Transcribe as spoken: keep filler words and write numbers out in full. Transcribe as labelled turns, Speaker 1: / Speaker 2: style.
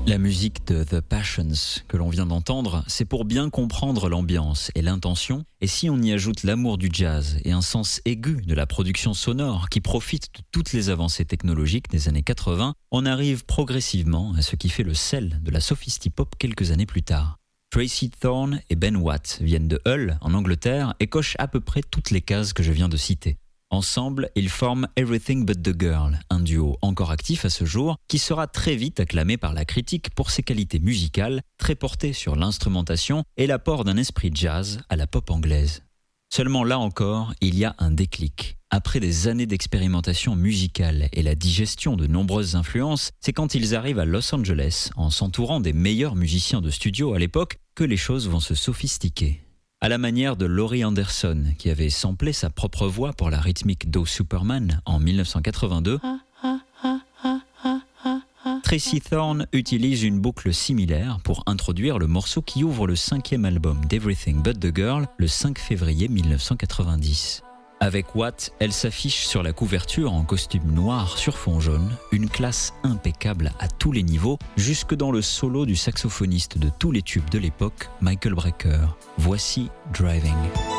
Speaker 1: La musique de The Passions que l'on vient d'entendre, c'est pour bien comprendre l'ambiance et l'intention, et si on y ajoute l'amour du jazz et un sens aigu de la production sonore qui profite de toutes les avancées technologiques des années quatre-vingts, on arrive progressivement à ce qui fait le sel de la sophisti-pop quelques années plus tard. Tracy Thorn et Ben Watt viennent de Hull, en Angleterre, et cochent à peu près toutes les cases que je viens de citer. Ensemble, ils forment Everything But The Girl, un duo encore actif à ce jour, qui sera très vite acclamé par la critique pour ses qualités musicales, très portées sur l'instrumentation et l'apport d'un esprit jazz à la pop anglaise. Seulement là encore, il y a un déclic. Après des années d'expérimentation musicale et la digestion de nombreuses influences, c'est quand ils arrivent à Los Angeles, en s'entourant des meilleurs musiciens de studio à l'époque, que les choses vont se sophistiquer. À la manière de Laurie Anderson, qui avait samplé sa propre voix pour la rythmique d'O Superman en dix-neuf cent quatre-vingt-deux, Tracy Thorn utilise une boucle similaire pour introduire le morceau qui ouvre le cinquième album d'Everything But The Girl le cinq février dix-neuf cent quatre-vingt-dix. Avec Watt, elle s'affiche sur la couverture en costume noir sur fond jaune, une classe impeccable à tous les niveaux, jusque dans le solo du saxophoniste de tous les tubes de l'époque, Michael Brecker. Voici Driving.